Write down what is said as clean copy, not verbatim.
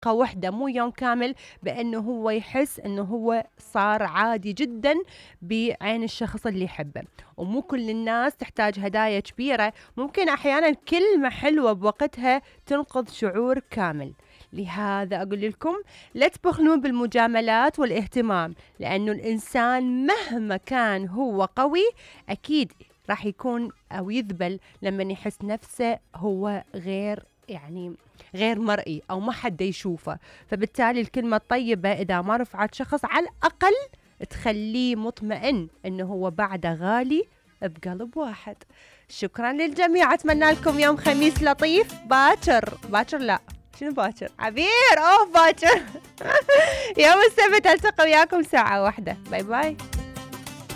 دقة واحدة مو يوم كامل، بأنه هو يحس أنه هو صار عادي جدا بعين الشخص اللي يحبه. ومو كل الناس تحتاج هدايا كبيرة، ممكن أحيانا كلمة حلوة بوقتها تنقذ شعور كامل. لهذا أقول لكم لا تبخلون بالمجاملات والاهتمام، لأنه الإنسان مهما كان هو قوي أكيد راح يكون أو يذبل لما يحس نفسه هو غير مرئي أو ما حد يشوفه. فبالتالي الكلمة الطيبة إذا ما رفعت شخص على الأقل تخليه مطمئن إنه هو بعده غالي بقلب واحد. شكرا للجميع، أتمنى لكم يوم خميس لطيف. باكر لا شنو باكر عبير باكر يوم السبت ألتقي وياكم ساعة واحدة. باي باي.